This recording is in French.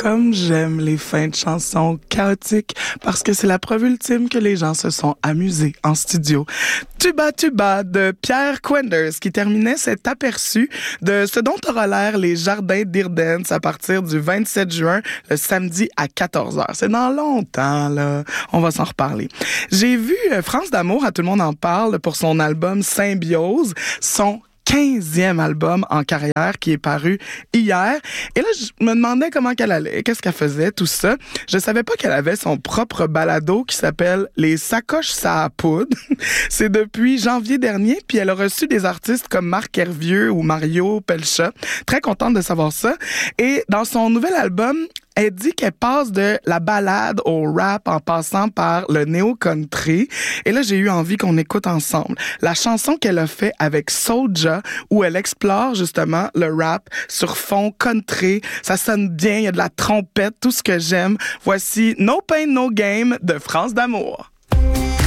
Comme j'aime les fins de chansons chaotiques parce que c'est la preuve ultime que les gens se sont amusés en studio. Tuba Tuba de Pierre Quenders qui terminait cet aperçu de ce dont aura l'air les jardins d'Irden's à partir du 27 juin, le samedi à 14h. C'est dans longtemps, là. On va s'en reparler. J'ai vu France d'amour, à tout le monde en parle, pour son album Symbiose, son 15e album en carrière qui est paru hier. Et là, je me demandais comment qu'elle allait, qu'est-ce qu'elle faisait, tout ça. Je savais pas qu'elle avait son propre balado qui s'appelle Les sacoches à poudre. C'est depuis janvier dernier, puis elle a reçu des artistes comme Marc Hervieux ou Mario Pelcha. Très contente de savoir ça. Et dans son nouvel album, elle dit qu'elle passe de la ballade au rap en passant par le néo-country. Et là, j'ai eu envie qu'on écoute ensemble la chanson qu'elle a fait avec Soulja, où elle explore justement le rap sur fond country. Ça sonne bien, il y a de la trompette, tout ce que j'aime. Voici No Pain, No Game de France d'amour.